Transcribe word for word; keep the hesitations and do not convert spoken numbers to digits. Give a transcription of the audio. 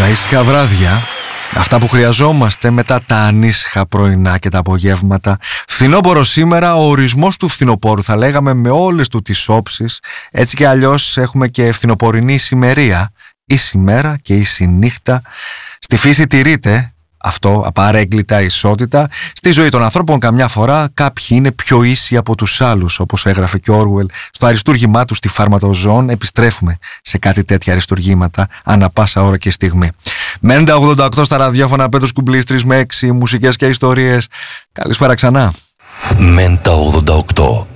Τα ήσυχα βράδια, αυτά που χρειαζόμαστε μετά τα ανήσυχα πρωινά και τα απογεύματα. Φθινόπωρο σήμερα, ο ορισμός του φθινοπόρου θα λέγαμε με όλες του τις όψεις. Έτσι και αλλιώς έχουμε και φθινοπορεινή ησημερία, ίση μέρα και ίση νύχτα. Στη φύση τηρείται αυτό, απαρέγκλητα ισότητα. Στη ζωή των ανθρώπων καμιά φορά κάποιοι είναι πιο ίσοι από τους άλλους, όπως έγραφε και ο Όρουελ στο αριστούργημά του στη Φάρματοζών. Επιστρέφουμε σε κάτι τέτοια αριστούργήματα ανά πάσα ώρα και στιγμή. Μέντα ογδόντα οκτώ στα ραδιόφωνα, Πέτρος Κουμπλής, τρεις με έξι, μουσικές και ιστορίες. Καλησπέρα ξανά. Μέντα ογδόντα οκτώ.